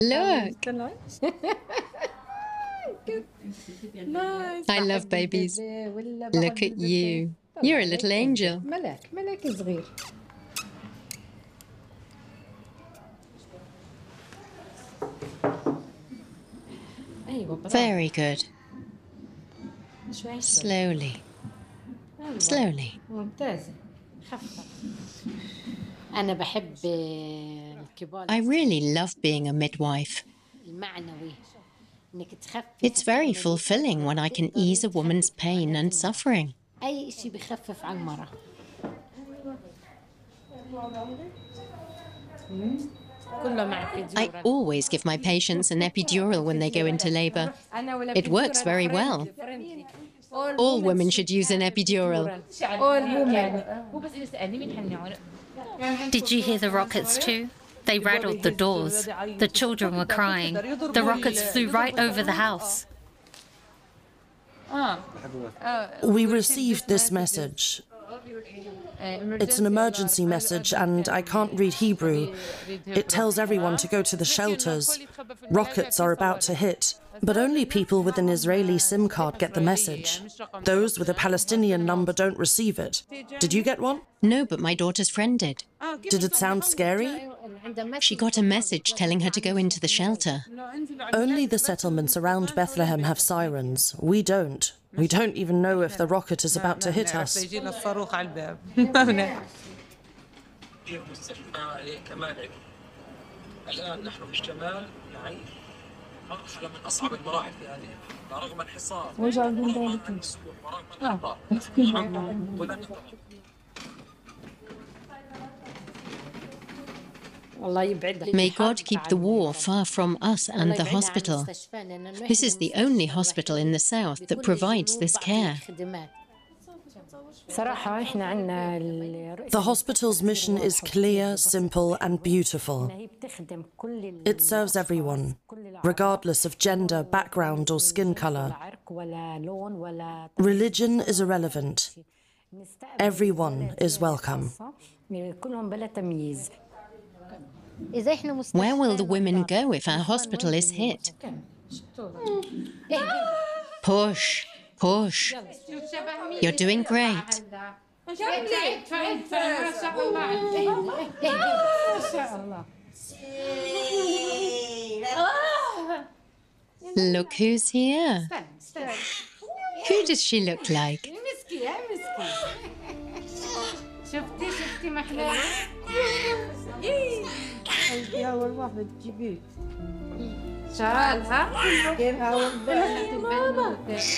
Look, Nice. I love babies. Look at you. You're a little angel. ملاك صغير. Very good. Slowly. Slowly. ممتازة. خفة. أنا بحب الكبار. I really love being a midwife. المعنوي. إنك تخفف. It's very fulfilling when I can ease a woman's pain and suffering. أي شيء بخفف عن المرأة. I always give my patients an epidural when they go into labor. It works very well. All women should use an epidural. Did you hear the rockets too? They rattled the doors. The children were crying. The rockets flew right over the house. We received this message. It's an emergency message and I can't read Hebrew. It tells everyone to go to the shelters. Rockets are about to hit, but only people with an Israeli SIM card get the message. Those with a Palestinian number don't receive it. Did you get one? No, but my daughter's friend did. Did it sound scary? She got a message telling her to go into the shelter. Only the settlements around Bethlehem have sirens. We don't. We don't even know if the rocket is about to hit us. May God keep the war far from us and the hospital. This is the only hospital in the south that provides this care. The hospital's mission is clear, simple, and beautiful. It serves everyone, regardless of gender, background, or skin color. Religion is irrelevant. Everyone is welcome. Where will the women go if our hospital is hit? Push, push. You're doing great. Look who's here. Who does she look like? أول واحدة تجيبيه شعرها كيفها والبنات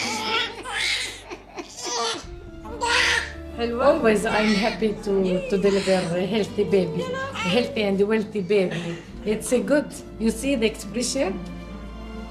Always I'm happy to deliver a healthy baby, healthy and wealthy baby. It's a good. You see the expression.